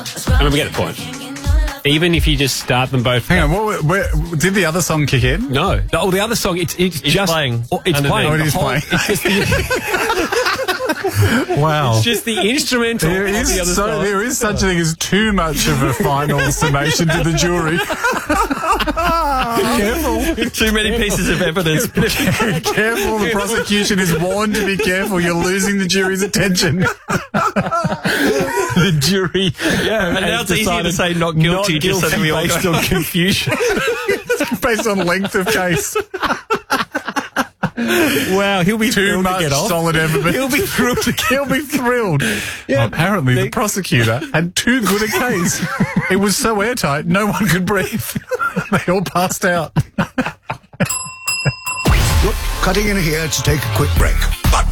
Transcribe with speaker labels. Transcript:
Speaker 1: I mean, we get the point. Even if you just start them both.
Speaker 2: Hang on, did the other song kick in?
Speaker 1: No. Oh, the other song, it's just
Speaker 3: playing.
Speaker 1: It's playing.
Speaker 2: Oh, it is playing.
Speaker 1: It's just
Speaker 2: Wow.
Speaker 1: It's just the instrumental.
Speaker 2: There is such a thing as too much of a final summation to the jury. Careful.
Speaker 3: Too many pieces of evidence.
Speaker 2: Careful, the prosecution is warned to be careful. You're losing the jury's attention.
Speaker 1: The jury.
Speaker 3: Yeah, and now it's easier to say not guilty, just so that we all
Speaker 1: based on confusion.
Speaker 2: Based on length of case.
Speaker 1: Wow, he'll be
Speaker 2: Too
Speaker 1: thrilled
Speaker 2: much
Speaker 1: to get off.
Speaker 2: solid evidence.
Speaker 1: He'll be thrilled to
Speaker 2: He'll be thrilled.
Speaker 1: Yeah,
Speaker 2: apparently, the prosecutor had too good a case. It was so airtight, no one could breathe. They all passed out.
Speaker 4: Look, cutting in here to take a quick break. But